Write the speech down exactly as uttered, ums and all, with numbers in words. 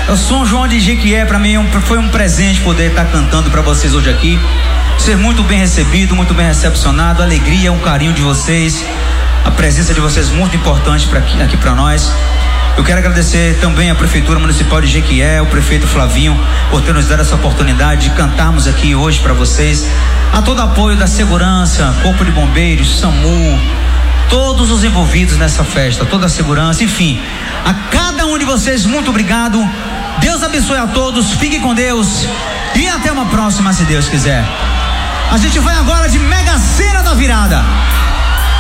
São João de Jequié, para mim foi um presente poder estar cantando para vocês hoje aqui. Ser muito bem recebido, muito bem recepcionado. A alegria, o carinho de vocês, a presença de vocês muito importante pra aqui, aqui para nós. Eu quero agradecer também à Prefeitura Municipal de Jequié, o prefeito Flavinho, por ter nos dado essa oportunidade de cantarmos aqui hoje para vocês. A todo apoio da segurança, Corpo de Bombeiros, SAMU, todos os envolvidos nessa festa, toda a segurança, enfim, a cada um de vocês, muito obrigado. Deus abençoe a todos, fiquem com Deus e até uma próxima, se Deus quiser. A gente vai agora de Mega Sena da Virada.